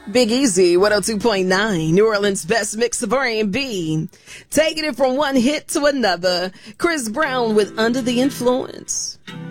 Big Easy, 102.9, New Orleans' best mix of R&B. Taking it from one hit to another, Chris Brown with Under the Influence.